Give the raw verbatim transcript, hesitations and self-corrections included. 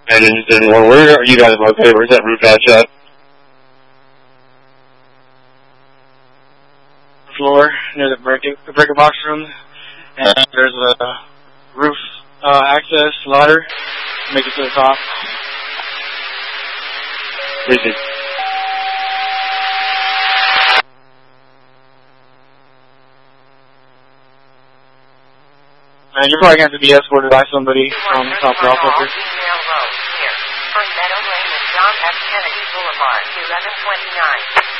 And then, then well, where are you guys located? Where's that roof hatch at? Floor near the breaker, the breaker box room, and there's a roof uh, access ladder to make it to the top. Easy. And you're probably going to have to be escorted by somebody on the top of the here. Meadow Lane and John F. Kennedy Boulevard, eleven twenty-nine.